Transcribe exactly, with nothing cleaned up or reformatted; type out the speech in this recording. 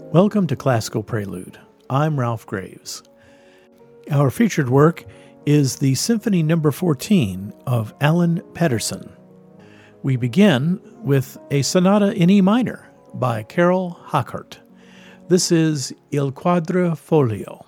Welcome to Classical Prelude. I'm Ralph Graves. Our featured work is the Symphony Number fourteen of Alan Paterson. We begin with a sonata in E minor by Carol Hockhart. This is Il Quadrifoglio.